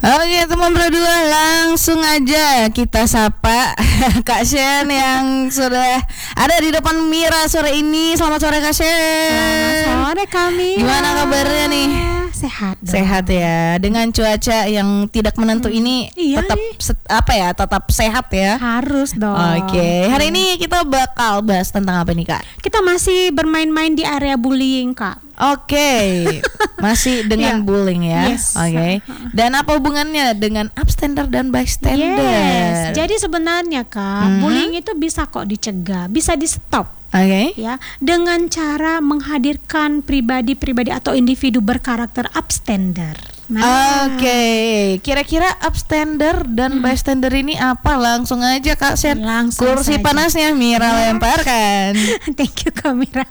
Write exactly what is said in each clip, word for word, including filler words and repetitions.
Oke teman berdua, langsung aja kita sapa Kak Shen yang sudah ada di depan Mira sore ini. Selamat sore Kak Shen. Selamat sore kami. Gimana kabarnya nih? Sehat dong. Sehat ya. Dengan cuaca yang tidak menentu hmm. ini iya tetap se- apa ya? Tetap sehat ya. Harus dong. Oke. Hari ini kita bakal bahas tentang apa nih Kak? Kita masih bermain-main di area bullying Kak. Oke, masih dengan yeah. bullying ya. Yes. Oke. Okay. Dan apa hubungannya dengan upstander dan bystander? Yes. Jadi sebenarnya Kak, hmm. bullying itu bisa kok dicegah, bisa di stop. Oke. Okay. Ya, dengan cara menghadirkan pribadi-pribadi atau individu berkarakter upstander. Nah. Oke, okay. Kira-kira upstander dan hmm. bystander ini apa? Langsung aja Kak Shen. Langsung Kursi saja. Panasnya Mira ya. Lemparkan. Thank you Kak Mira.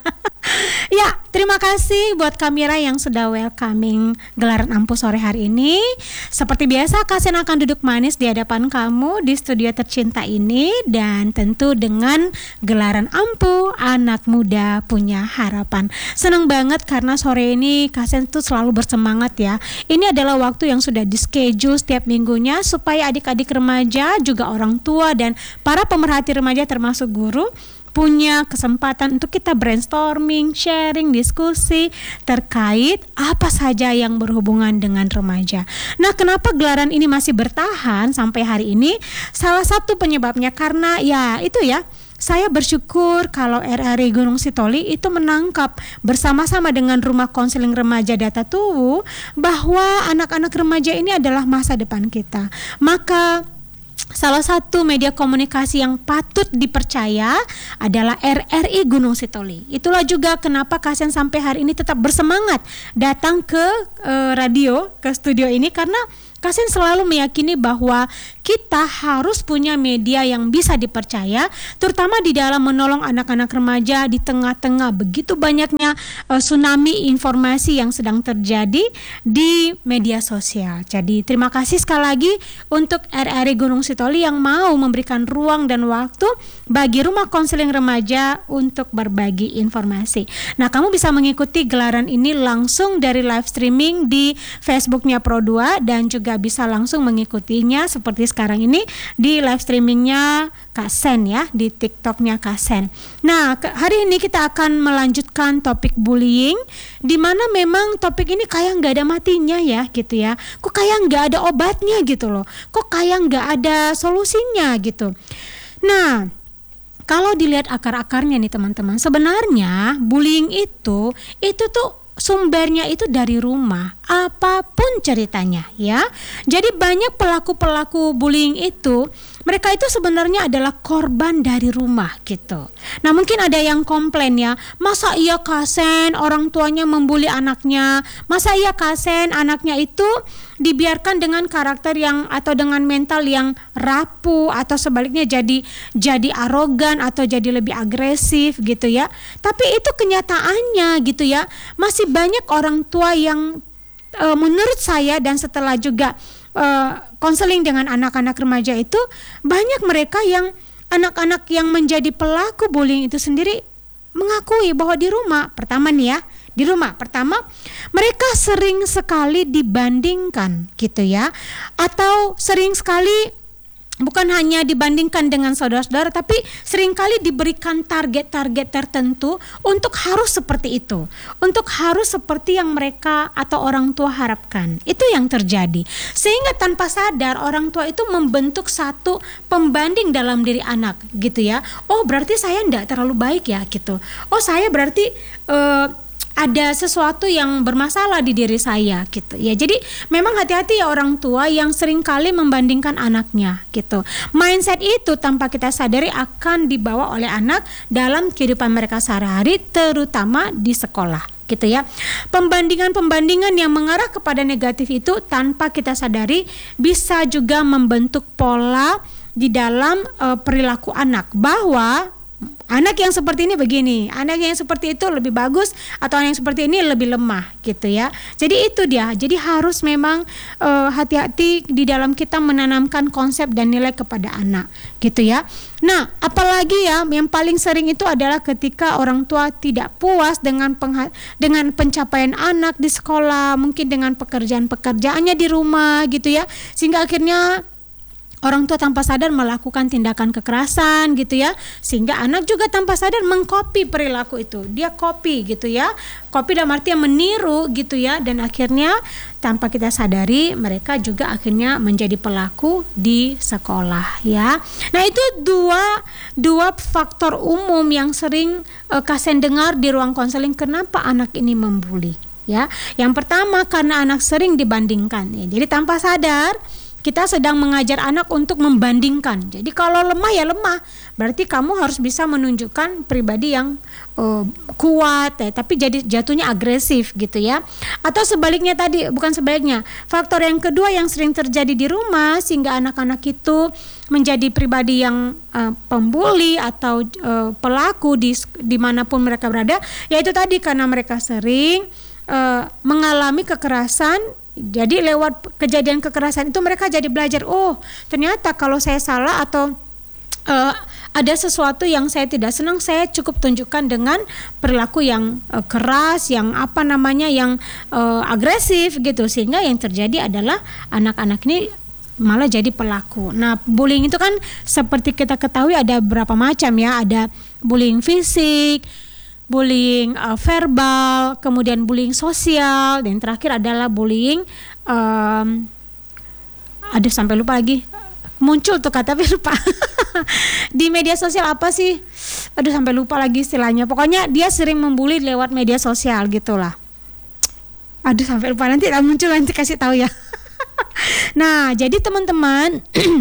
Ya, terima kasih buat Kak Mira yang sudah welcoming gelaran Ampuh sore hari ini. Seperti biasa Kak Shen akan duduk manis di hadapan kamu di studio tercinta ini. Dan tentu dengan gelaran Ampuh, anak muda punya harapan. Senang banget karena sore ini Kak Shen tuh selalu bersemangat ya. Ini adalah waktu yang sudah di schedule setiap minggunya supaya adik-adik remaja, juga orang tua dan para pemerhati remaja termasuk guru punya kesempatan untuk kita brainstorming, sharing, diskusi terkait apa saja yang berhubungan dengan remaja. Nah, kenapa gelaran ini masih bertahan sampai hari ini? Salah satu penyebabnya karena ya itu ya, saya bersyukur kalau R R I Gunung Sitoli itu menangkap bersama-sama dengan Rumah Konseling Remaja Data Tuwu bahwa anak-anak remaja ini adalah masa depan kita. Maka salah satu media komunikasi yang patut dipercaya adalah R R I Gunung Sitoli. Itulah juga kenapa Kak Shen sampai hari ini tetap bersemangat datang ke uh, radio, ke studio ini, karena Kak Shen selalu meyakini bahwa kita harus punya media yang bisa dipercaya, terutama di dalam menolong anak-anak remaja di tengah-tengah begitu banyaknya uh, tsunami informasi yang sedang terjadi di media sosial. Jadi terima kasih sekali lagi untuk R R I Gunung Sitoli yang mau memberikan ruang dan waktu bagi Rumah Konseling Remaja untuk berbagi informasi. Nah, kamu bisa mengikuti gelaran ini langsung dari live streaming di Facebooknya Pro dua dan juga bisa langsung mengikutinya seperti sekarang ini di live streamingnya Kak Shen ya, di TikToknya Kak Shen. Nah, ke, hari ini kita akan melanjutkan topik bullying, di mana memang topik ini kayak nggak ada matinya ya gitu ya. Kok kayak nggak ada obatnya gitu loh. Kok kayak nggak ada solusinya gitu. Nah, kalau dilihat akar-akarnya nih teman-teman, sebenarnya bullying itu itu tuh sumbernya itu dari rumah, apapun ceritanya ya. Jadi banyak pelaku-pelaku bullying itu, mereka itu sebenarnya adalah korban dari rumah gitu. Nah, mungkin ada yang komplain ya, masa iya Kak Shen orang tuanya membuli anaknya, masa iya Kak Shen anaknya itu dibiarkan dengan karakter yang atau dengan mental yang rapuh atau sebaliknya jadi jadi arogan atau jadi lebih agresif gitu ya. Tapi itu kenyataannya gitu ya. Masih banyak orang tua yang e, menurut saya dan setelah juga konseling dengan anak-anak remaja itu, banyak mereka yang anak-anak yang menjadi pelaku bullying itu sendiri mengakui bahwa di rumah pertama nih ya, di rumah pertama mereka sering sekali dibandingkan gitu ya, atau sering sekali bukan hanya dibandingkan dengan saudara-saudara, tapi seringkali diberikan target-target tertentu untuk harus seperti itu, untuk harus seperti yang mereka atau orang tua harapkan. Itu yang terjadi, sehingga tanpa sadar orang tua itu membentuk satu pembanding dalam diri anak gitu ya. Oh, berarti saya enggak terlalu baik ya gitu. Oh, saya berarti uh, ada sesuatu yang bermasalah di diri saya gitu ya. Jadi memang hati-hati ya orang tua yang seringkali membandingkan anaknya gitu. Mindset itu tanpa kita sadari akan dibawa oleh anak dalam kehidupan mereka sehari-hari, terutama di sekolah gitu ya. Pembandingan-pembandingan yang mengarah kepada negatif itu tanpa kita sadari bisa juga membentuk pola di dalam uh, perilaku anak, bahwa anak yang seperti ini begini, anak yang seperti itu lebih bagus, atau anak yang seperti ini lebih lemah gitu ya. Jadi itu dia. Jadi harus memang uh, hati-hati di dalam kita menanamkan konsep dan nilai kepada anak gitu ya. Nah, apalagi ya yang paling sering itu adalah ketika orang tua tidak puas dengan pengha- dengan pencapaian anak di sekolah, mungkin dengan pekerjaan-pekerjaannya di rumah gitu ya. Sehingga akhirnya orang tua tanpa sadar melakukan tindakan kekerasan gitu ya, sehingga anak juga tanpa sadar mengcopy perilaku itu. Dia copy gitu ya, copy dalam artian meniru gitu ya, dan akhirnya tanpa kita sadari mereka juga akhirnya menjadi pelaku di sekolah ya. Nah itu dua dua faktor umum yang sering uh, Kasen dengar di ruang konseling kenapa anak ini membuli ya. Yang pertama karena anak sering dibandingkan ya, jadi tanpa sadar kita sedang mengajar anak untuk membandingkan. Jadi kalau lemah ya lemah, berarti kamu harus bisa menunjukkan pribadi yang uh, kuat ya, tapi jadi jatuhnya agresif gitu ya. Atau sebaliknya tadi, bukan sebaliknya. Faktor yang kedua yang sering terjadi di rumah sehingga anak-anak itu menjadi pribadi yang uh, pembuli atau uh, pelaku di dimanapun mereka berada, yaitu tadi karena mereka sering uh, mengalami kekerasan. Jadi lewat kejadian kekerasan itu mereka jadi belajar, oh ternyata kalau saya salah atau uh, ada sesuatu yang saya tidak senang, saya cukup tunjukkan dengan perilaku yang uh, keras, yang apa namanya, yang uh, agresif gitu, sehingga yang terjadi adalah anak-anak ini malah jadi pelaku. Nah, bullying itu kan seperti kita ketahui ada beberapa macam ya, ada bullying fisik, bullying uh, verbal, kemudian bullying sosial, dan terakhir adalah bullying um, aduh sampai lupa lagi, muncul tuh kata tapi lupa di media sosial apa sih, aduh sampai lupa lagi istilahnya, pokoknya dia sering membuli lewat media sosial gitulah, aduh sampai lupa, nanti muncul nanti kasih tahu ya. Nah jadi teman-teman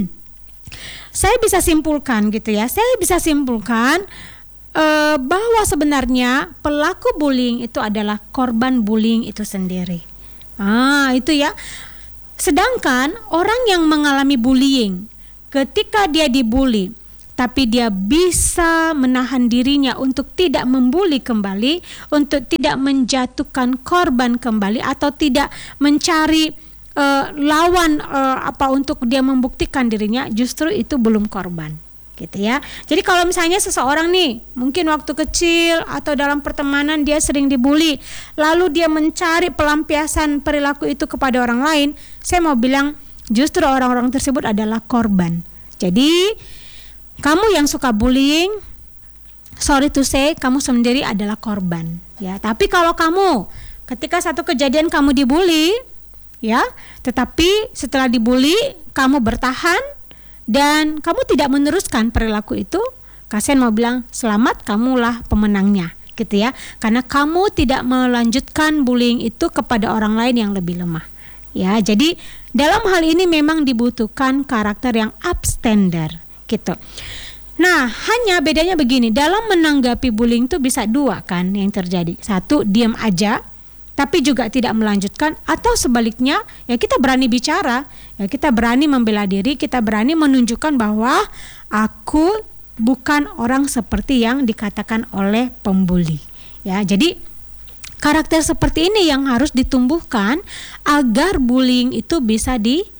saya bisa simpulkan gitu ya, saya bisa simpulkan Uh, bahwa sebenarnya pelaku bullying itu adalah korban bullying itu sendiri. Ah, itu ya. Sedangkan orang yang mengalami bullying, ketika dia dibully, tapi dia bisa menahan dirinya untuk tidak membuli kembali, untuk tidak menjatuhkan korban kembali, atau tidak mencari uh, lawan uh, apa untuk dia membuktikan dirinya, justru itu belum korban. Gitu ya. Jadi kalau misalnya seseorang nih mungkin waktu kecil atau dalam pertemanan dia sering dibully, lalu dia mencari pelampiasan perilaku itu kepada orang lain, saya mau bilang justru orang-orang tersebut adalah korban. Jadi kamu yang suka bullying, sorry to say, kamu sendiri adalah korban ya. Tapi kalau kamu ketika satu kejadian kamu dibully ya, tetapi setelah dibully kamu bertahan dan kamu tidak meneruskan perilaku itu, Kasen mau bilang selamat, kamulah pemenangnya gitu ya, karena kamu tidak melanjutkan bullying itu kepada orang lain yang lebih lemah ya. Jadi dalam hal ini memang dibutuhkan karakter yang upstander gitu. Nah hanya bedanya begini, dalam menanggapi bullying itu bisa dua kan yang terjadi, satu diam aja tapi juga tidak melanjutkan, atau sebaliknya ya kita berani bicara, ya kita berani membela diri, kita berani menunjukkan bahwa aku bukan orang seperti yang dikatakan oleh pembuli ya. Jadi karakter seperti ini yang harus ditumbuhkan agar bullying itu bisa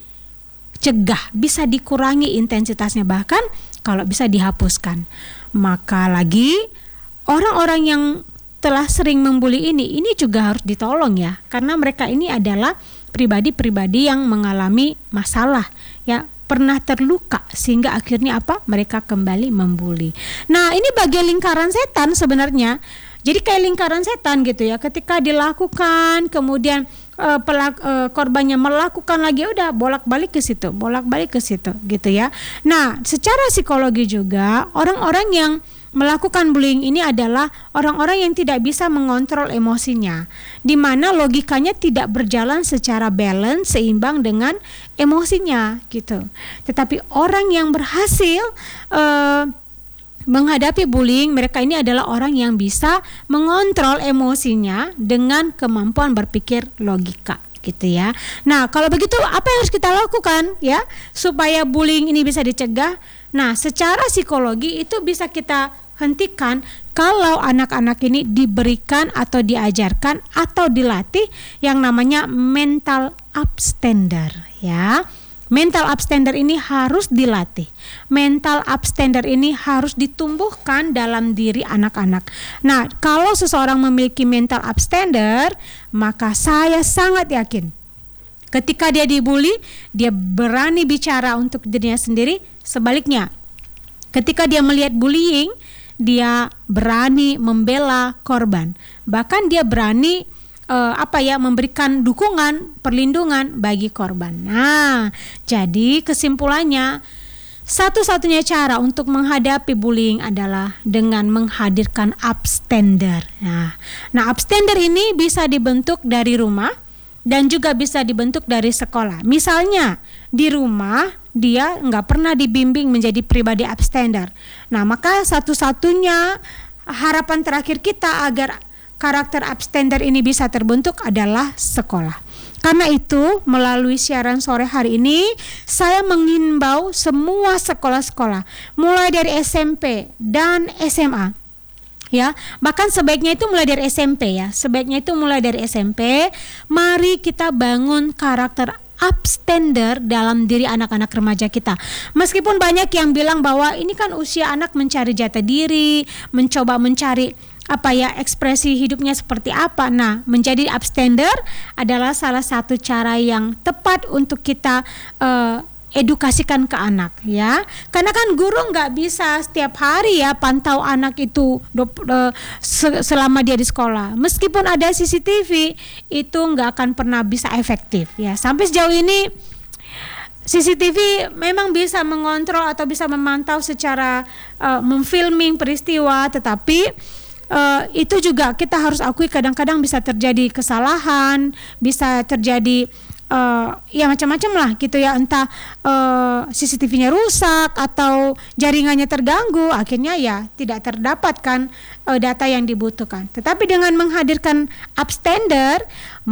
dicegah, bisa dikurangi intensitasnya, bahkan kalau bisa dihapuskan. Maka lagi orang-orang yang telah sering membuli ini, ini juga harus ditolong ya, karena mereka ini adalah pribadi-pribadi yang mengalami masalah ya, pernah terluka sehingga akhirnya apa? Mereka kembali membuli. Nah ini bagian lingkaran setan sebenarnya. Jadi kayak lingkaran setan gitu ya, ketika dilakukan kemudian uh, pelak, uh, korbannya melakukan lagi, udah bolak-balik ke situ, bolak-balik ke situ gitu ya. Nah secara psikologi juga orang-orang yang melakukan bullying ini adalah orang-orang yang tidak bisa mengontrol emosinya, di mana logikanya tidak berjalan secara balance, seimbang dengan emosinya gitu. Tetapi orang yang berhasil uh, menghadapi bullying, mereka ini adalah orang yang bisa mengontrol emosinya dengan kemampuan berpikir logika gitu ya. Nah kalau begitu apa yang harus kita lakukan ya supaya bullying ini bisa dicegah? Nah secara psikologi itu bisa kita hentikan kalau anak-anak ini diberikan atau diajarkan atau dilatih yang namanya mental upstander ya. Mental upstander ini harus dilatih. Mental upstander ini harus ditumbuhkan dalam diri anak-anak. Nah, kalau seseorang memiliki mental upstander, maka saya sangat yakin ketika dia dibully, dia berani bicara untuk dirinya sendiri. Sebaliknya, ketika dia melihat bullying, dia berani membela korban. Bahkan dia berani Uh, apa ya memberikan dukungan, perlindungan bagi korban. Nah, jadi kesimpulannya satu-satunya cara untuk menghadapi bullying adalah dengan menghadirkan upstander. Nah, nah upstander ini bisa dibentuk dari rumah dan juga bisa dibentuk dari sekolah. Misalnya di rumah dia nggak pernah dibimbing menjadi pribadi upstander. Nah, maka satu-satunya harapan terakhir kita agar karakter upstander ini bisa terbentuk adalah sekolah. Karena itu, melalui siaran sore hari ini, saya mengimbau semua sekolah-sekolah, mulai dari S M P dan S M A. Ya, bahkan sebaiknya itu mulai dari S M P ya. Sebaiknya itu mulai dari S M P. Mari kita bangun karakter upstander dalam diri anak-anak remaja kita. Meskipun banyak yang bilang bahwa ini kan usia anak mencari jati diri, mencoba mencari apa ya ekspresi hidupnya seperti apa. Nah, menjadi upstander adalah salah satu cara yang tepat untuk kita uh, edukasikan ke anak ya. Karena kan guru nggak bisa setiap hari ya pantau anak itu uh, se- selama dia di sekolah. Meskipun ada C C T V itu nggak akan pernah bisa efektif ya. Sampai sejauh ini C C T V memang bisa mengontrol atau bisa memantau secara uh, memfilming peristiwa, tetapi Uh, itu juga kita harus akui kadang-kadang bisa terjadi kesalahan, bisa terjadi uh, ya macam-macam lah gitu ya, entah uh, C C T V-nya rusak atau jaringannya terganggu, akhirnya ya tidak terdapatkan uh, data yang dibutuhkan. Tetapi dengan menghadirkan upstander,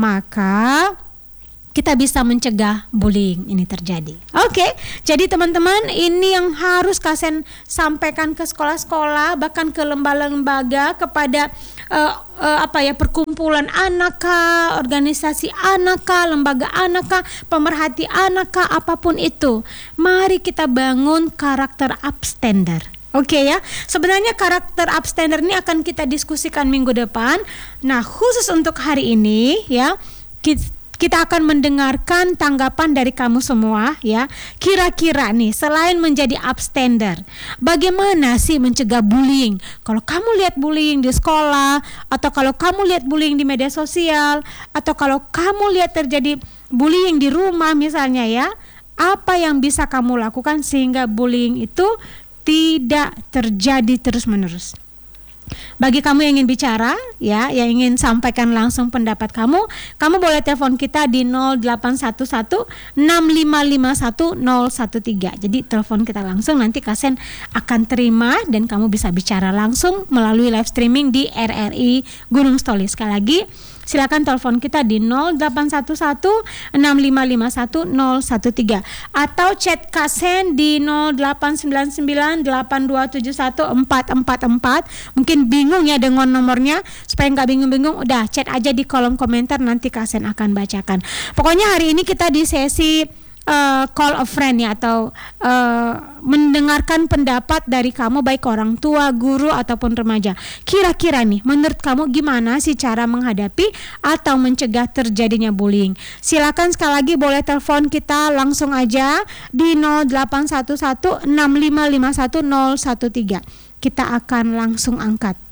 maka kita bisa mencegah bullying ini terjadi. Oke, jadi teman-teman, ini yang harus Kasen sampaikan ke sekolah-sekolah, bahkan ke lembaga-lembaga, kepada uh, uh, apa ya perkumpulan anak kah, organisasi anak kah, lembaga anak kah, pemerhati anak kah, apapun itu. Mari kita bangun karakter upstander. Oke ya, sebenarnya karakter upstander ini akan kita diskusikan minggu depan. Nah, khusus untuk hari ini ya, kita Kita akan mendengarkan tanggapan dari kamu semua ya. Kira-kira nih, selain menjadi upstander, bagaimana sih mencegah bullying? Kalau kamu lihat bullying di sekolah, atau kalau kamu lihat bullying di media sosial, atau kalau kamu lihat terjadi bullying di rumah misalnya ya, apa yang bisa kamu lakukan sehingga bullying itu tidak terjadi terus-menerus? Bagi kamu yang ingin bicara ya, yang ingin sampaikan langsung pendapat kamu, kamu boleh telepon kita di nol delapan satu satu enam lima lima satu nol satu tiga. Jadi telepon kita langsung, nanti Kasen akan terima dan kamu bisa bicara langsung melalui live streaming di R R I Gunung Stoli. Sekali lagi, silakan telepon kita di nol delapan satu satu enam lima lima satu nol satu tiga atau chat Kasen di nol delapan sembilan sembilan delapan dua tujuh satu empat empat empat. Mungkin bingung ya dengan nomornya, supaya nggak bingung-bingung, udah chat aja di kolom komentar, nanti Kasen akan bacakan. Pokoknya hari ini kita di sesi uh, call a friend ya, atau uh, mendengarkan pendapat dari kamu, baik orang tua, guru ataupun remaja. Kira-kira nih, menurut kamu gimana sih cara menghadapi atau mencegah terjadinya bullying? Silakan sekali lagi boleh telepon kita langsung aja di nol delapan satu satu enam lima lima satu nol satu tiga. Kita akan langsung angkat.